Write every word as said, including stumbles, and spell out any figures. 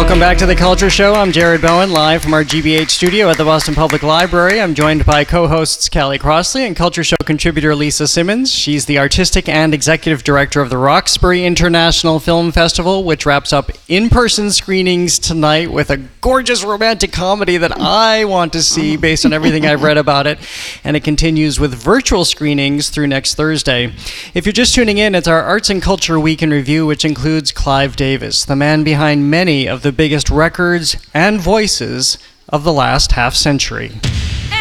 Welcome back to The Culture Show. I'm Jared Bowen, live from our G B H studio at the Boston Public Library. I'm joined by co-hosts Callie Crossley and Culture Show contributor Lisa Simmons. She's the artistic and executive director of the Roxbury International Film Festival, which wraps up in-person screenings tonight with a gorgeous romantic comedy that I want to see based on everything I've read about it. And it continues with virtual screenings through next Thursday. If you're just tuning in, it's our Arts and Culture Week in Review, which includes Clive Davis, the man behind many of the biggest records and voices of the last half century.